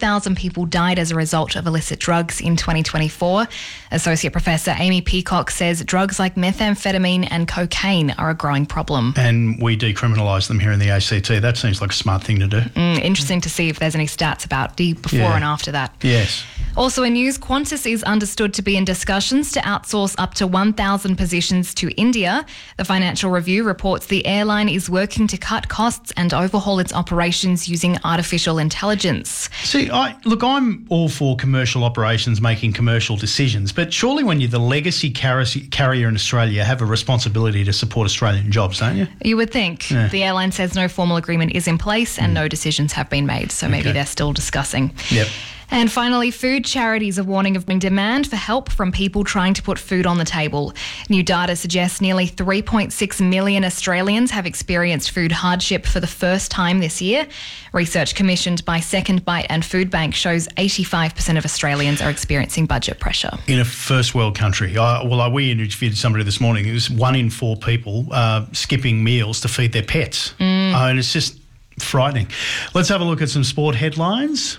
2,000 people died as a result of illicit drugs in 2024. Associate Professor Amy Peacock says drugs like methamphetamine and cocaine are a growing problem. And we decriminalise them here in the ACT. That seems like a smart thing to do. Interesting to see if there's any stats about the before and after that. Yes. Also in news, Qantas is understood to be in discussions to outsource up to 1,000 positions to India. The Financial Review reports the airline is working to cut costs and overhaul its operations using artificial intelligence. See, I'm all for commercial operations making commercial decisions, but surely when you're the legacy carrier in Australia, you have a responsibility to support Australian jobs, don't you? You would think. Yeah. The airline says no formal agreement is in place and no decisions have been made, so maybe they're still discussing. Yep. And finally, food charities are warning of demand for help from people trying to put food on the table. New data suggests nearly 3.6 million Australians have experienced food hardship for the first time this year. Research commissioned by Second Bite and Food Bank shows 85% of Australians are experiencing budget pressure. In a first world country, we interviewed somebody this morning. It was 1 in 4 people skipping meals to feed their pets. And it's just frightening. Let's have a look at some sport headlines.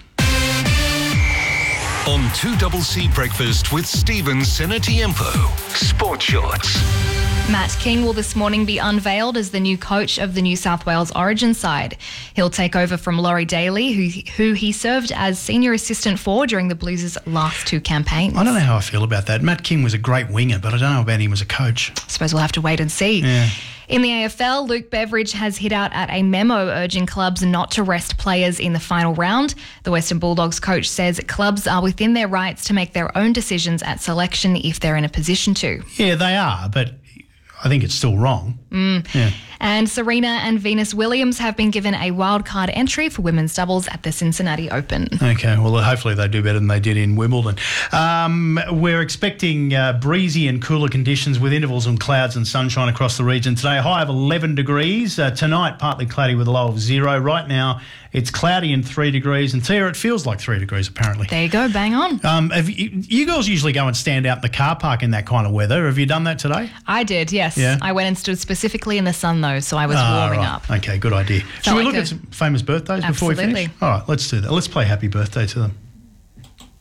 On 2CC Breakfast with Stephen Senatiempo. Sports Shorts. Matt King will this morning be unveiled as the new coach of the New South Wales Origin side. He'll take over from Laurie Daly, who he served as senior assistant for during the Blues' last 2 campaigns. I don't know how I feel about that. Matt King was a great winger, but I don't know about him as a coach. I suppose we'll have to wait and see. Yeah. In the AFL, Luke Beveridge has hit out at a memo urging clubs not to rest players in the final round. The Western Bulldogs coach says clubs are within their rights to make their own decisions at selection if they're in a position to. Yeah, they are, but I think it's still wrong. Yeah. And Serena and Venus Williams have been given a wildcard entry for women's doubles at the Cincinnati Open. Okay, well, hopefully they do better than they did in Wimbledon. We're expecting breezy and cooler conditions with intervals of clouds and sunshine across the region today. A high of 11 degrees. Tonight, partly cloudy with a low of 0. Right now, it's cloudy and 3 degrees. And Tia, it feels like 3 degrees apparently. There you go, bang on. Have you girls usually go and stand out in the car park in that kind of weather. Have you done that today? I did, yes. Yeah. I went and stood specifically in the sun though, so I was warming up. Okay, good idea. Shall we like look at some famous birthdays before we finish? Absolutely. All right, let's do that. Let's play happy birthday to them.